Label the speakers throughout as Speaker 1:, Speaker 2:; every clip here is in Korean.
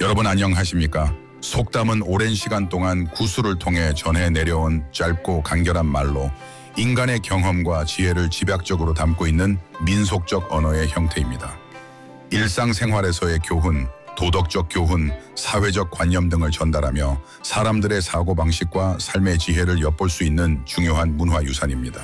Speaker 1: 여러분 안녕하십니까? 속담은 오랜 시간 동안 구술을 통해 전해 내려온 짧고 간결한 말로 인간의 경험과 지혜를 집약적으로 담고 있는 민속적 언어의 형태입니다. 일상생활에서의 교훈, 도덕적 교훈, 사회적 관념 등을 전달하며 사람들의 사고방식과 삶의 지혜를 엿볼 수 있는 중요한 문화유산입니다.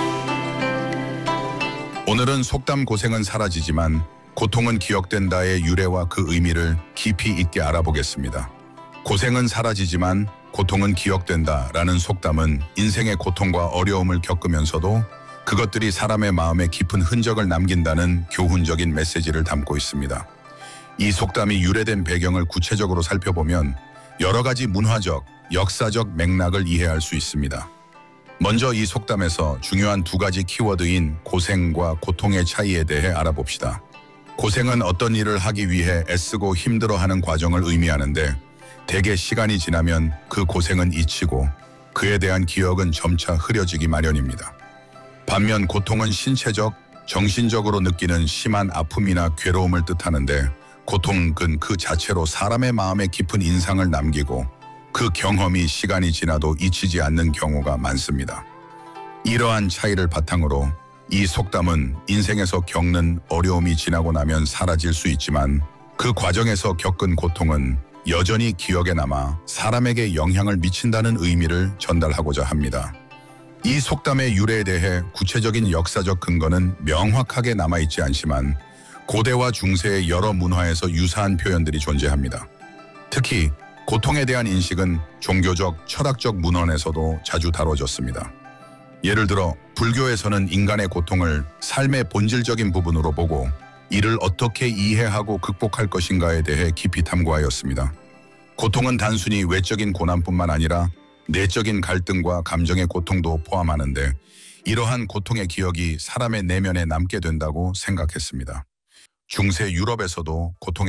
Speaker 1: 오늘은 속담 고생은 사라지지만 고통은 기억된다의 유래와 그 의미를 깊이 있게 알아보겠습니다. 고생은 사라지지만 고통은 기억된다라는 속담은 인생의 고통과 어려움을 겪으면서도 그것들이 사람의 마음에 깊은 흔적을 남긴다는 교훈적인 메시지를 담고 있습니다. 이 속담이 유래된 배경을 구체적으로 살펴보면 여러 가지 문화적, 역사적 맥락을 이해할 수 있습니다. 먼저 이 속담에서 중요한 두 가지 키워드인 고생과 고통의 차이에 대해 알아봅시다. 고생은 어떤 일을 하기 위해 애쓰고 힘들어하는 과정을 의미하는데 대개 시간이 지나면 그 고생은 잊히고 그에 대한 기억은 점차 흐려지기 마련입니다. 반면 고통은 신체적, 정신적으로 느끼는 심한 아픔이나 괴로움을 뜻하는데 고통은 그 자체로 사람의 마음에 깊은 인상을 남기고 그 경험이 시간이 지나도 잊히지 않는 경우가 많습니다. 이러한 차이를 바탕으로 이 속담은 인생에서 겪는 어려움이 지나고 나면 사라질 수 있지만 그 과정에서 겪은 고통은 여전히 기억에 남아 사람에게 영향을 미친다는 의미를 전달하고자 합니다. 이 속담의 유래에 대해 구체적인 역사적 근거는 명확하게 남아있지 않지만 고대와 중세의 여러 문화에서 유사한 표현들이 존재합니다. 특히 고통에 대한 인식은 종교적, 철학적 문헌에서도 자주 다뤄졌습니다. 예를 들어 불교에서는 인간의 고통을 삶의 본질적인 부분으로 보고 이를 어떻게 이해하고 극복할 것인가에 대해 깊이 탐구하였습니다. 고통은 단순히 외적인 고난뿐만 아니라 내적인 갈등과 감정의 고통도 포함하는데 이러한 고통의 기억이 사람의 내면에 남게 된다고 생각했습니다. 중세 유럽에서도 고통의